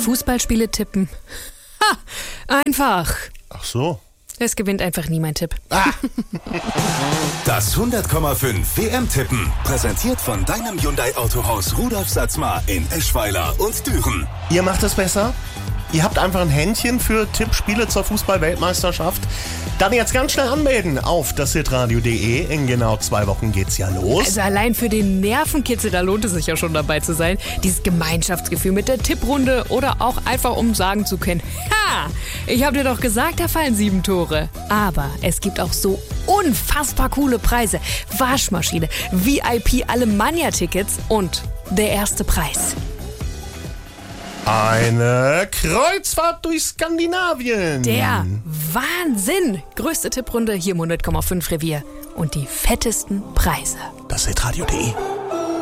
Fußballspiele tippen. Ha! Einfach. Ach so. Es gewinnt einfach nie mein Tipp. Das 100,5 WM-Tippen. Präsentiert von deinem Hyundai-Autohaus Rudolf Satzmar in Eschweiler und Düren. Ihr macht es besser? Ihr habt einfach ein Händchen für Tippspiele zur Fußball-Weltmeisterschaft? Dann jetzt ganz schnell anmelden auf dashitradio.de. In genau 2 Wochen geht's ja los. Also allein für den Nervenkitzel, da lohnt es sich ja schon dabei zu sein. Dieses Gemeinschaftsgefühl mit der Tipprunde oder auch einfach um sagen zu können, ha, ich hab dir doch gesagt, da fallen 7 Tore. Aber es gibt auch so unfassbar coole Preise. Waschmaschine, VIP Alemannia-Tickets und der erste Preis. Eine Kreuzfahrt durch Skandinavien. Der Wahnsinn! Größte Tipprunde hier im 100,5 Revier. Und die fettesten Preise. dashitradio.de